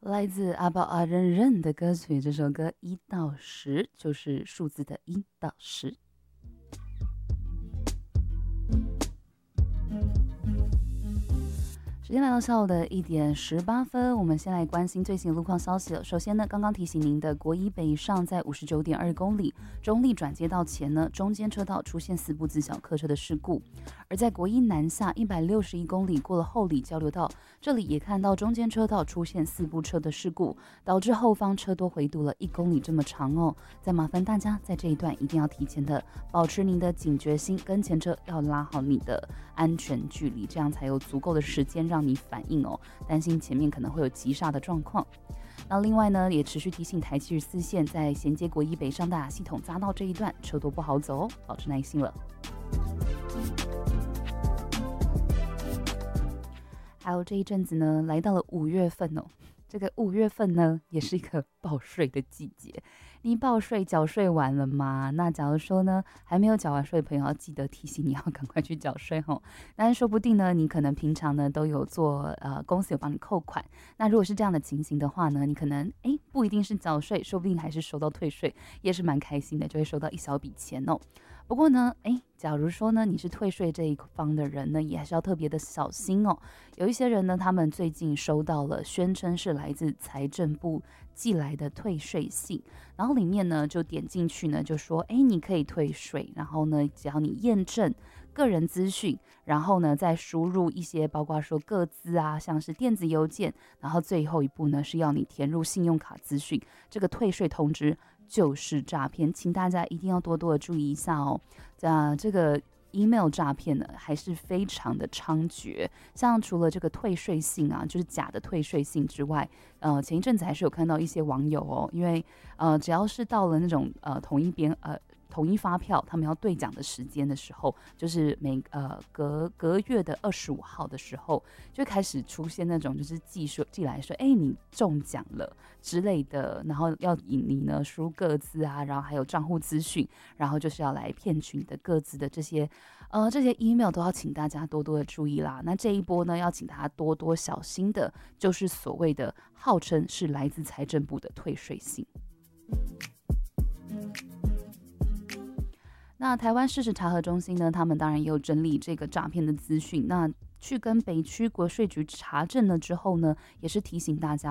来自阿宝阿认认的歌曲，这首歌1到10就是数字的1到10。时间来到下午的1点18分，我们先来关心最新的路况消息了。首先呢，刚刚提醒您的国一北上在59.2公里中立转接道前呢，中间车道出现4部自小客车的事故；而在国一南下161公里过了后里交流道，这里也看到中间车道出现4部车的事故，导致后方车多回堵了1公里这么长哦。再麻烦大家在这一段一定要提前的保持您的警觉心，跟前车要拉好你的安全距离，这样才有足够的时间让你反应哦，担心前面可能会有急刹的状况。那另外呢，也持续提醒台74线在衔接国一北上大雅系统匝道这一段车多不好走哦，保持耐心了。还有这一阵子呢，来到了5月份哦。这个5月份呢，也是一个报税的季节。你报税缴税完了吗？那假如说呢，还没有缴完税的朋友，要记得提醒你要赶快去缴税吼。但是说不定呢，你可能平常呢都有做公司有帮你扣款。那如果是这样的情形的话呢，你可能不一定是缴税，说不定还是收到退税，也是蛮开心的，就会收到一小笔钱哦。不过呢，假如说呢你是退税这一方的人呢，也还是要特别的小心哦。有一些人呢，他们最近收到了宣称是来自财政部寄来的退税信，然后里面呢就点进去呢，就说你可以退税，然后呢只要你验证个人资讯，然后呢再输入一些包括说个资啊，像是电子邮件，然后最后一步呢是要你填入信用卡资讯，这个退税通知就是诈骗，请大家一定要多多的注意一下哦。这个email 诈骗呢还是非常的猖獗，像除了这个退税信啊，就是假的退税信之外，前一阵子还是有看到一些网友哦，因为只要是到了那种统一发票，他们要兑奖的时间的时候，就是隔月的25号的时候，就开始出现那种就是寄来说，你中奖了之类的，然后要引你呢输个资啊，然后还有账户资讯，然后就是要来骗取你的个资的这些 email 都要请大家多多的注意啦。那这一波呢，要请大家多多小心的，就是所谓的号称是来自财政部的退税信。那台湾事实查核中心呢，他们当然也有整理这个诈骗的资讯，那去跟北区国税局查证了之后呢，也是提醒大家